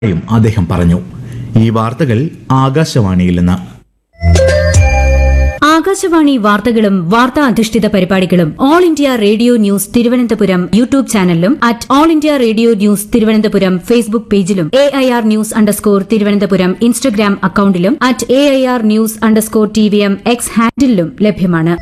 യും അദ്ദേഹം പറഞ്ഞു. ഈ വാർത്തകൾ ആകാശവാണിയിൽ നിന്ന്. ആകാശവാണി വാർത്തകളും വാർത്താ അധിഷ്ഠിത പരിപാടികളും all India radio news Thiruvananthapuram YouTube ചാനലിലും at all India radio news Thiruvananthapuram Facebook പേജിലും AIR ന്യൂസ് _ ഇൻസ്റ്റഗ്രാം അക്കൌണ്ടിലും at AIR news _ TVM X ഹാൻഡിലും ലഭ്യമാണ്.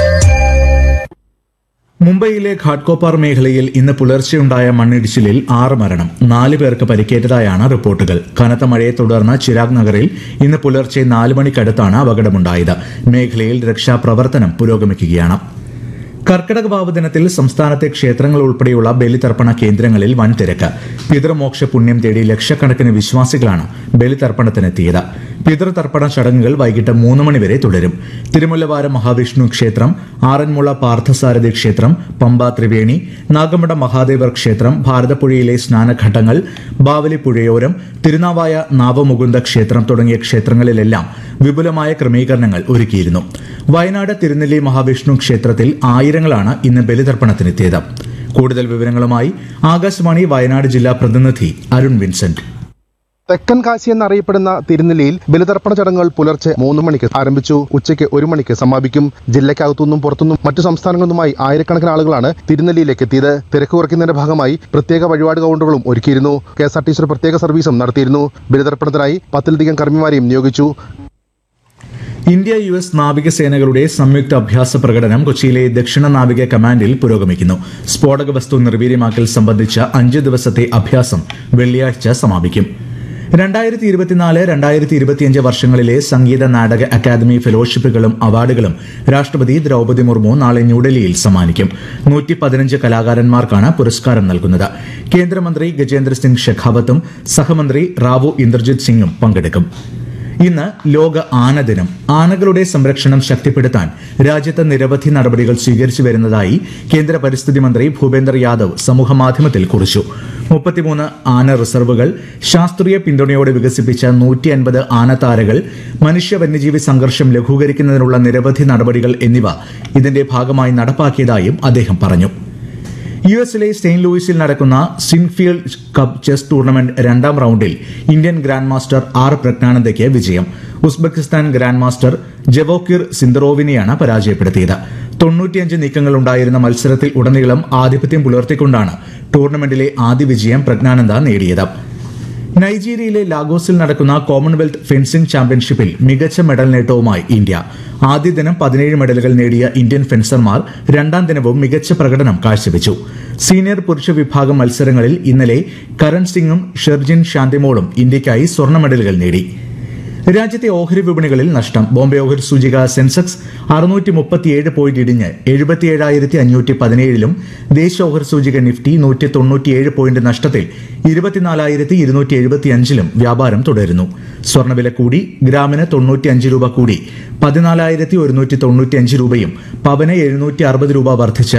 മുംബൈയിലെ ഘാട്ട്കോപ്പർ മേഖലയിൽ ഇന്ന് പുലർച്ചെയുണ്ടായ മണ്ണിടിച്ചിലിൽ 6 മരണം, 4 പേർക്ക് പരിക്കേറ്റതായാണ് റിപ്പോർട്ടുകൾ. കനത്ത മഴയെ തുടർന്ന് ചിരാഗ് നഗറിൽ ഇന്ന് പുലർച്ചെ 4 മണിക്കടുത്താണ് അപകടമുണ്ടായത്. മേഖലയിൽ രക്ഷാപ്രവർത്തനം പുരോഗമിക്കുകയാണ്. കർക്കിടക വാവ് ദിനത്തിൽ സംസ്ഥാനത്തെ ക്ഷേത്രങ്ങൾ ഉൾപ്പെടെയുള്ള ബലിതർപ്പണ കേന്ദ്രങ്ങളിൽ വൻ തിരക്ക്. പിതൃമോക്ഷ പുണ്യം തേടി ലക്ഷക്കണക്കിന് വിശ്വാസികളാണ് ബലിതർപ്പണത്തിനെത്തിയത്. പിതൃതർപ്പണ ചടങ്ങുകൾ വൈകിട്ട് 3 മണിവരെ തുടരും. തിരുമുല്ലവാരം മഹാവിഷ്ണു ക്ഷേത്രം, ആറന്മുള പാർത്ഥസാരഥി ക്ഷേത്രം, പമ്പ ത്രിവേണി, നാഗമ്പട മഹാദേവർ ക്ഷേത്രം, ഭാരതപ്പുഴയിലെ സ്നാനഘട്ടങ്ങൾ, ബാവലി പുഴയോരം, തിരുനാവായ നാവമുകുന്ദ ക്ഷേത്രം തുടങ്ങിയ ക്ഷേത്രങ്ങളിലെല്ലാം വിപുലമായ ക്രമീകരണങ്ങൾ ഒരുക്കിയിരുന്നു. വയനാട് തിരുനെല്ലി മഹാവിഷ്ണു ക്ഷേത്രത്തിൽ ആയിരങ്ങളാണ് ഇന്ന് ബലിതർപ്പണത്തിനെത്തിയത്. കൂടുതൽ വിവരങ്ങളുമായി ആകാശവാണി വയനാട് ജില്ലാ പ്രതിനിധി അരുൺ വിൻസെന്റ്. തെക്കൻ കാശി എന്നറിയപ്പെടുന്ന തിരുനെല്ലിയിൽ ബലിതർപ്പണ ചടങ്ങുകൾ പുലർച്ചെ 3 മണിക്ക് ആരംഭിച്ചു. ഉച്ചയ്ക്ക് 1 മണിക്ക് സമാപിക്കും. ജില്ലയ്ക്കകത്തുനിന്നും പുറത്തുനിന്നും മറ്റു സംസ്ഥാനങ്ങളിൽ നിന്നുമായി ആയിരക്കണക്കിന് ആളുകളാണ് തിരുനെല്ലിയിലേക്ക് എത്തിയത്. തിരക്ക് കുറയ്ക്കുന്നതിന്റെ ഭാഗമായി പ്രത്യേക വഴിപാട് കൗണ്ടറുകളും ഒരുക്കിയിരുന്നു. KSRTC പ്രത്യേക സർവീസും നടത്തിയിരുന്നു. ബലിതർപ്പണത്തിനായി 10-ലധികം കർമ്മിമാരെയും നിയോഗിച്ചു. ഇന്ത്യ US നാവികസേനകളുടെ സംയുക്ത അഭ്യാസ പ്രകടനം കൊച്ചിയിലെ ദക്ഷിണ നാവിക കമാൻഡിൽ പുരോഗമിക്കുന്നു. സ്ഫോടക വസ്തു നിർവീര്യമാക്കൽ സംബന്ധിച്ച 5 ദിവസത്തെ അഭ്യാസം വെള്ളിയാഴ്ച സമാപിക്കും. 2024-2025 വർഷങ്ങളിലെ സംഗീത നാടക അക്കാദമി ഫെലോഷിപ്പുകളും അവാർഡുകളും രാഷ്ട്രപതി ദ്രൌപദി മുർമു നാളെ ന്യൂഡൽഹിയിൽ സമ്മാനിക്കും. 115 കലാകാരന്മാർക്കാണ് പുരസ്കാരം നൽകുന്നത്. കേന്ദ്രമന്ത്രി ഗജേന്ദ്ര സിംഗ് ഷെഖാവത്തും സഹമന്ത്രി റാവു ഇന്ദർജിത് സിംഗും പങ്കെടുക്കും. ഇന്ന് ലോക ആന ദിനം. ആനകളുടെ സംരക്ഷണം ശക്തിപ്പെടുത്താൻ രാജ്യത്ത് നിരവധി നടപടികൾ സ്വീകരിച്ചു വരുന്നതായി കേന്ദ്ര പരിസ്ഥിതി മന്ത്രി ഭൂപേന്ദർ യാദവ് സമൂഹമാധ്യമത്തിൽ കുറിച്ചു. 33 ആന റിസർവുകൾ, ശാസ്ത്രീയ പിന്തുണയോടെ വികസിപ്പിച്ച 150 ആനത്താരകൾ, മനുഷ്യ വന്യജീവി സംഘർഷം ലഘൂകരിക്കുന്നതിനുള്ള നിരവധി നടപടികൾ എന്നിവ ഇതിന്റെ ഭാഗമായി നടപ്പാക്കിയതായും അദ്ദേഹം പറഞ്ഞു. യുഎസിലെ സെയിന്റ് ലൂയിസിൽ നടക്കുന്ന സിൻഫീൽഡ് കപ്പ് ചെസ് ടൂർണമെന്റ് 2ാം റൌണ്ടിൽ ഇന്ത്യൻ ഗ്രാൻഡ് മാസ്റ്റർ പ്രജ്ഞാനന്ദയ്ക്ക് വിജയം. ഉസ്ബെക്കിസ്ഥാൻ ഗ്രാൻഡ് മാസ്റ്റർ ജവോക്കിർ സിന്ദറോവിനെയാണ് പരാജയപ്പെടുത്തിയത്. 95 നീക്കങ്ങളുണ്ടായിരുന്ന മത്സരത്തിൽ ഉടനീളം ആധിപത്യം പുലർത്തിക്കൊണ്ടാണ് ടൂർണമെന്റിലെ ആദ്യ വിജയം പ്രജ്ഞാനന്ദ നേടിയത്. നൈജീരിയയിലെ ലാഗോസിൽ നടക്കുന്ന കോമൺവെൽത്ത് ഫെൻസിംഗ് ചാമ്പ്യൻഷിപ്പിൽ മികച്ച മെഡൽ നേട്ടവുമായി ഇന്ത്യ. ആദ്യ ദിനം 17 മെഡലുകൾ നേടിയ ഇന്ത്യൻ ഫെൻസർമാർ 2ാം ദിനവും മികച്ച പ്രകടനം കാഴ്ചവെച്ചു. സീനിയർ പുരുഷ വിഭാഗം മത്സരങ്ങളിൽ ഇന്നലെ കരൺ സിംഗും ഷെർജിൻ ഷാന്തിമോളും ഇന്ത്യയ്ക്കായി സ്വർണ്ണ മെഡലുകൾ നേടി. രാജ്യത്തെ ഓഹരി വിപണികളിൽ നഷ്ടം. ബോംബെ ഓഹരി സൂചിക സെൻസെക്സ് 637 പോയിന്റ് ഇടിഞ്ഞ് 77,517-ലും ദേശീയ ഓഹരി സൂചിക നിഫ്റ്റി 197 പോയിന്റ് നഷ്ടത്തിൽ 24,275-ലും വ്യാപാരം തുടരുന്നു. സ്വർണ്ണവില കൂടി. ഗ്രാമിന് 95 രൂപ കൂടി 14,195 രൂപയും പവന് 760 രൂപ വർദ്ധിച്ച്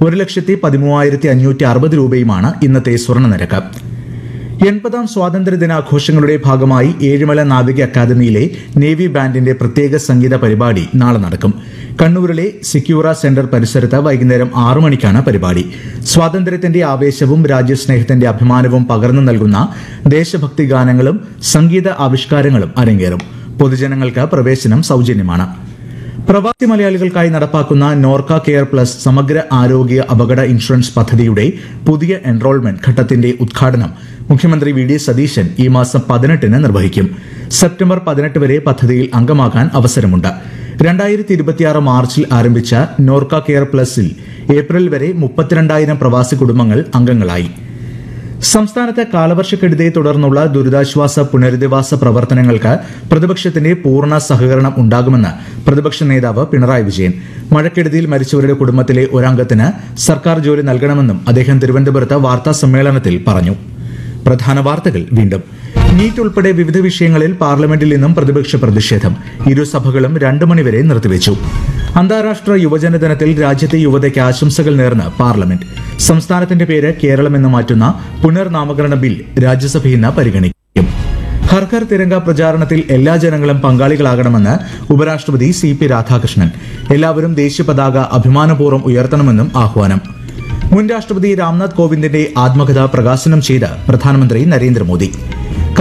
1,13,560 രൂപയുമാണ് ഇന്നത്തെ സ്വർണ്ണ നിരക്ക്. 80ാം സ്വാതന്ത്ര്യ ദിനാഘോഷങ്ങളുടെ ഭാഗമായി ഏഴിമല നാവിക അക്കാദമിയിലെ നേവി ബാൻഡിന്റെ പ്രത്യേക സംഗീത പരിപാടി നാളെ നടക്കും. കണ്ണൂരിലെ സിക്യൂറ സെന്റർ പരിസരത്ത് വൈകുന്നേരം 6 മണിക്കാണ് പരിപാടി. സ്വാതന്ത്ര്യത്തിന്റെ ആവേശവും രാജ്യസ്നേഹത്തിന്റെ അഭിമാനവും പകർന്നു നൽകുന്ന ദേശഭക്തി ഗാനങ്ങളും സംഗീത ആവിഷ്കാരങ്ങളും അരങ്ങേറും. പൊതുജനങ്ങൾക്ക് പ്രവേശനം സൌജന്യമാണ്. പ്രവാസി മലയാളികൾക്കായി നടപ്പാക്കുന്ന നോർക്ക കെയർ പ്ലസ് സമഗ്ര ആരോഗ്യ അപകട ഇൻഷുറൻസ് പദ്ധതിയുടെ പുതിയ എൻറോൾമെന്റ് ഘട്ടത്തിന്റെ ഉദ്ഘാടനം മുഖ്യമന്ത്രി VD സതീശൻ ഈ മാസം 18-ന് നിർവഹിക്കും. സെപ്റ്റംബർ 18 വരെ പദ്ധതിയിൽ അംഗമാകാൻ അവസരമുണ്ട്. 2026 മാർച്ചിൽ ആരംഭിച്ച നോർക്ക കെയർ പ്ലസിൽ ഏപ്രിൽ വരെ 32,000 പ്രവാസി കുടുംബങ്ങൾ അംഗങ്ങളായി. സംസ്ഥാനത്ത് കാലവർഷക്കെടുതിയെ തുടർന്നുള്ള ദുരിതാശ്വാസ പുനരധിവാസ പ്രവർത്തനങ്ങൾക്ക് പ്രതിപക്ഷത്തിന്റെ പൂർണ്ണ സഹകരണം ഉണ്ടാകുമെന്ന് പ്രതിപക്ഷ നേതാവ് പിണറായി വിജയൻ. മഴക്കെടുതിയിൽ മരിച്ചവരുടെ കുടുംബത്തിലെ ഒരംഗത്തിന് സർക്കാർ ജോലി നൽകണമെന്നും അദ്ദേഹം തിരുവനന്തപുരത്ത് വാർത്താ സമ്മേളനത്തിൽ പറഞ്ഞു. പ്രധാന വാർത്തകൾ വീണ്ടും. നീറ്റ് ഉൾപ്പെടെ വിവിധ വിഷയങ്ങളിൽ പാർലമെന്റിൽ നിന്നും പ്രതിപക്ഷ പ്രതിഷേധം. ഇരുസഭകളും 2 മണിവരെ നിർത്തിവെച്ചു. അന്താരാഷ്ട്ര യുവജന ദിനത്തിൽ രാജ്യത്തെ യുവതയ്ക്ക് ആശംസകൾ നേർന്ന് പാർലമെന്റ്. സംസ്ഥാനത്തിന്റെ പേര് കേരളം എന്ന് മാറ്റുന്ന പുനർനാമകരണ ബിൽ രാജ്യസഭ ഇന്ന് പരിഗണിക്കും. ഹർ ഘർ തിരങ്ക പ്രചാരണത്തിൽ എല്ലാ ജനങ്ങളും പങ്കാളികളാകണമെന്ന് ഉപരാഷ്ട്രപതി CP രാധാകൃഷ്ണൻ. എല്ലാവരും ദേശീയ പതാക അഭിമാനപൂർവ്വം ഉയർത്തണമെന്നും ആഹ്വാനം. മുൻ രാഷ്ട്രപതി രാംനാഥ് കോവിന്ദിന്റെ ആത്മകഥ പ്രകാശനം ചെയ്ത് പ്രധാനമന്ത്രി നരേന്ദ്രമോദി.